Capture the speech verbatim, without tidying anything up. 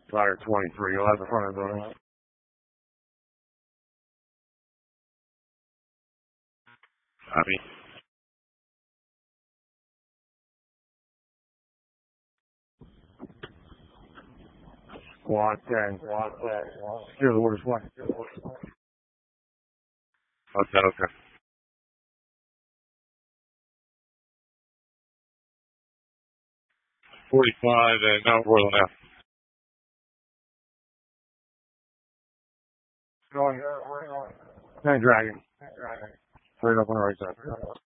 Fire twenty-three, you'll have the front of the building. Copy. Squad ten, squad ten. Secure the orders, one. Okay, okay. forty-five and Mount Royal now. Going, uh, we're going. Dragon. Dragon. Right up on the right side.